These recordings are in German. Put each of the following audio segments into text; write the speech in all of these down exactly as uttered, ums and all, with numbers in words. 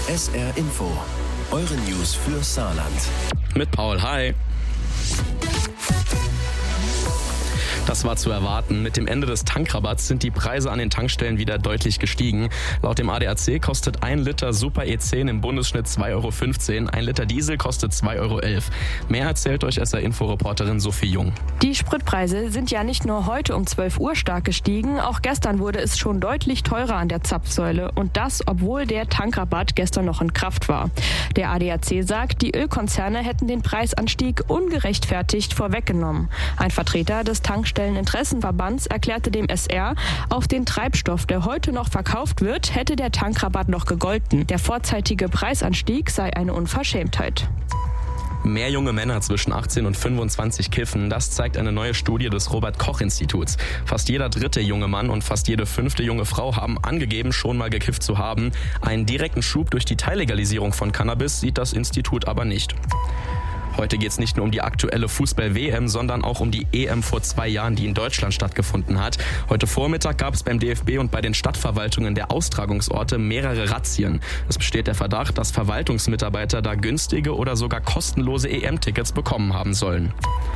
S R Info, eure News für Saarland. Mit Paul, hi. Das war zu erwarten. Mit dem Ende des Tankrabatts sind die Preise an den Tankstellen wieder deutlich gestiegen. Laut dem A D A C kostet ein Liter Super E zehn im Bundesschnitt zwei Euro fünfzehn, ein Liter Diesel kostet zwei Euro elf. Mehr erzählt euch S R-Info-Reporterin Sophie Jung. Die Spritpreise sind ja nicht nur heute um zwölf Uhr stark gestiegen, auch gestern wurde es schon deutlich teurer an der Zapfsäule. Und das, obwohl der Tankrabatt gestern noch in Kraft war. Der A D A C sagt, die Ölkonzerne hätten den Preisanstieg ungerechtfertigt vorweggenommen. Ein Vertreter des Tankstelleninteressenverbands erklärte dem S R, auf den Treibstoff, der heute noch verkauft wird, hätte der Tankrabatt noch gegolten. Der vorzeitige Preisanstieg sei eine Unverschämtheit. Mehr junge Männer zwischen achtzehn und fünfundzwanzig kiffen, das zeigt eine neue Studie des Robert-Koch-Instituts. Fast jeder dritte junge Mann und fast jede fünfte junge Frau haben angegeben, schon mal gekifft zu haben. Einen direkten Schub durch die Teillegalisierung von Cannabis sieht das Institut aber nicht. Heute geht es nicht nur um die aktuelle Fußball-W M, sondern auch um die E M vor zwei Jahren, die in Deutschland stattgefunden hat. Heute Vormittag gab es beim D F B und bei den Stadtverwaltungen der Austragungsorte mehrere Razzien. Es besteht der Verdacht, dass Verwaltungsmitarbeiter da günstige oder sogar kostenlose E M-Tickets bekommen haben sollen.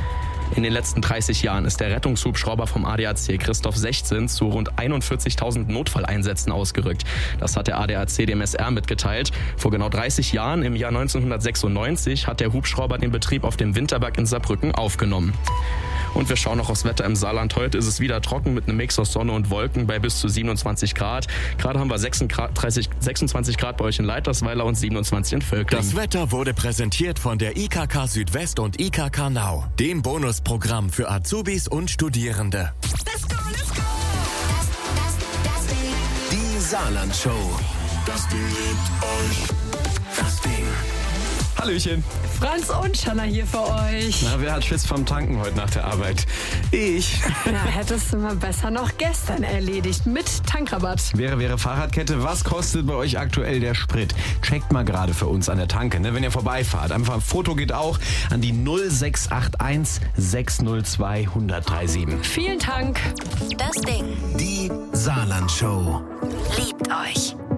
In den letzten dreißig Jahren ist der Rettungshubschrauber vom A D A C Christoph sechzehn zu rund einundvierzigtausend Notfalleinsätzen ausgerückt. Das hat der A D A C dem S R mitgeteilt. Vor genau dreißig Jahren, im Jahr neunzehnhundertsechsundneunzig, hat der Hubschrauber den Betrieb auf dem Winterberg in Saarbrücken aufgenommen. Und wir schauen noch aufs Wetter im Saarland. Heute ist es wieder trocken mit einem Mix aus Sonne und Wolken bei bis zu siebenundzwanzig Grad. Gerade haben wir sechsundzwanzig Grad bei euch in Leitersweiler und siebenundzwanzig in Völklingen. Das Wetter wurde präsentiert von der I K K Südwest und I K K Now, dem Bonusprogramm für Azubis und Studierende. Let's go, let's go. Das, das, das Ding. Die Saarland-Show. Das Ding liebt euch. Das Ding. Hallöchen. Franz und Shanna hier für euch. Na, wer hat Schiss vom Tanken heute nach der Arbeit? Ich. Ja, hättest du mal besser noch gestern erledigt mit Tankrabatt. Wäre, wäre Fahrradkette. Was kostet bei euch aktuell der Sprit? Checkt mal gerade für uns an der Tanke, ne, wenn ihr vorbeifahrt. Einfach ein Foto geht auch an die null sechs acht eins sechs null zwei eins null drei sieben. Vielen Dank. Das Ding Die Saarland-Show. liebt euch.